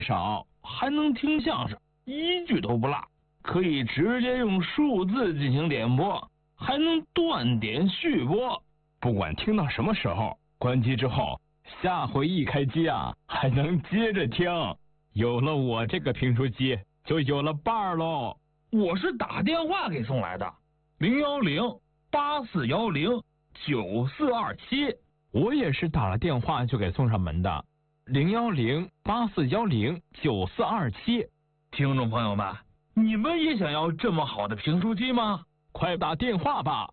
少，还能听相声，一句都不落，可以直接用数字进行点播，还能断点续播。不管听到什么时候，关机之后，下回一开机啊，还能接着听。有了我这个评书机，就有了伴儿喽。我是打电话给送来的，010-8410-9427。我也是打了电话就给送上门的，010-8410-9427。听众朋友们，你们也想要这么好的评书机吗？快打电话吧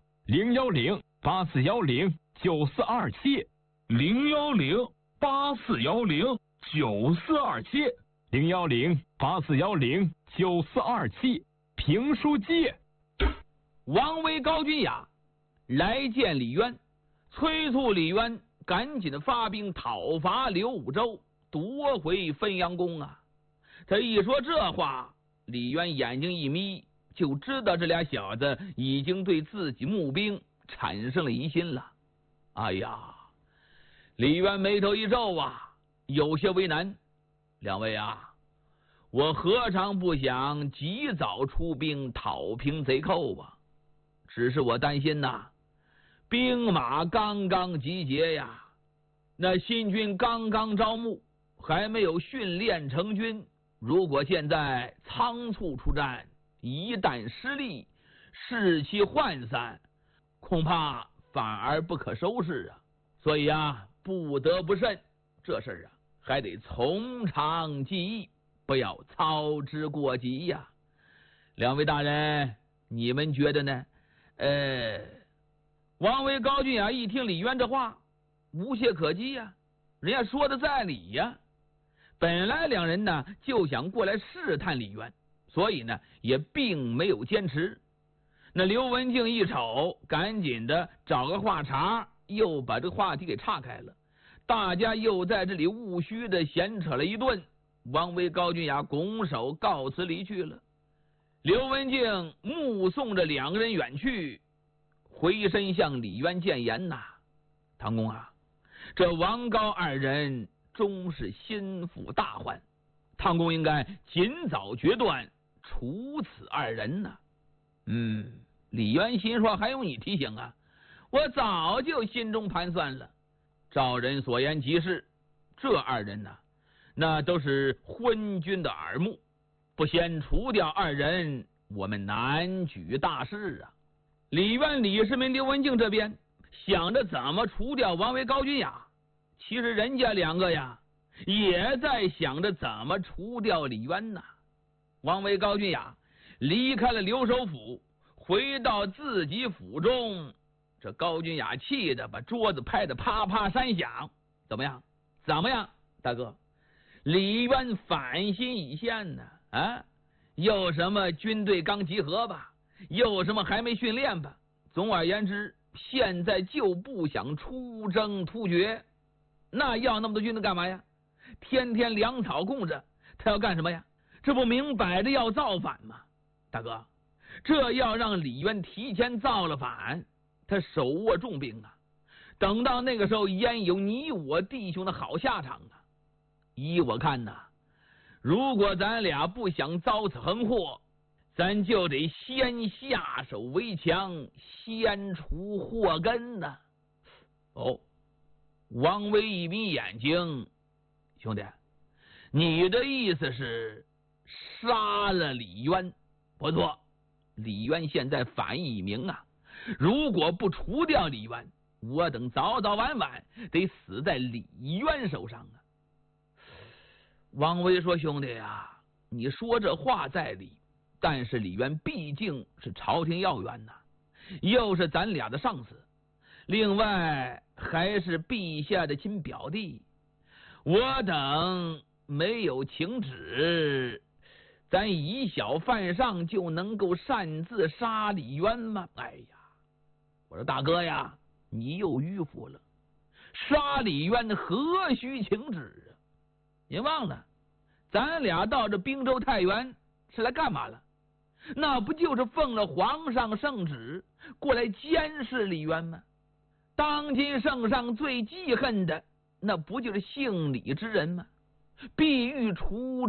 ，010-8410-9427。010-8410-9427。010-8410-9427。评书机。 王维、高君雅来见李渊，催促李渊赶紧发兵讨伐刘武周，夺回汾阳宫啊！他一说这话，李渊眼睛一眯，就知道这俩小子已经对自己募兵产生了疑心了。哎呀，李渊眉头一皱啊，有些为难。两位啊，我何尝不想及早出兵讨平贼寇啊？只是我担心呐，兵马刚刚集结呀，那新军刚刚招募，还没有训练成军。如果现在仓促出战，一旦失利，士气涣散，恐怕反而不可收拾啊！所以啊，不得不慎，这事啊还得从长计议，不要操之过急呀。两位大人，你们觉得呢？王维、高君雅一听李渊这话，无懈可击呀，人家说的在理呀。本来两人呢就想过来试探李渊，所以呢也并没有坚持。那刘文静一瞅，赶紧的找个话茬，又把这个话题给岔开了。大家又在这里务虚的闲扯了一顿。王维、高君雅拱手告辞离去了。刘文静目送着两个人远去，回身向李渊谏言呐：“唐公啊，这王高二人终是心腹大患，唐公应该尽早决断，处此二人呐。”李渊心说：“还用你提醒啊？我早就心中盘算了。照人所言极是，这二人呐，那都是昏君的耳目。不先除掉二人，我们难举大事啊！”李渊、李世民、刘文静这边想着怎么除掉王维、高君雅，其实人家两个呀也在想着怎么除掉李渊呐。王维、高君雅离开了留守府，回到自己府中，这高君雅气的把桌子拍得啪啪三响。怎么样？大哥？李渊反心已现呢啊！又什么军队刚集合吧，又什么还没训练吧，总而言之，现在就不想出征突厥。那要那么多军队干嘛呀？天天粮草供着，他要干什么呀？这不明摆着要造反吗？大哥，这要让李渊提前造了反，他手握重兵啊，等到那个时候焉有你我弟兄的好下场啊？依我看呐，如果咱俩不想遭此横祸，咱就得先下手为强，先除祸根呐。哦，王维一眯眼睛，兄弟，你的意思是杀了李渊？不错，李渊现在反意已明啊，如果不除掉李渊，我等早早晚晚得死在李渊手上啊。王维说：“兄弟啊，你说这话在理，但是李渊毕竟是朝廷要员呐，又是咱俩的上司，另外还是陛下的亲表弟，我等没有请旨，咱以小犯上就能够擅自杀李渊吗？哎呀，我说大哥呀，你又迂腐了，杀李渊何须请旨啊？您忘了，咱俩到这滨州太原是来干嘛了？那不就是奉了皇上圣旨过来监视李渊吗？当今圣上最记恨的，那不就是姓李之人吗？ 必欲除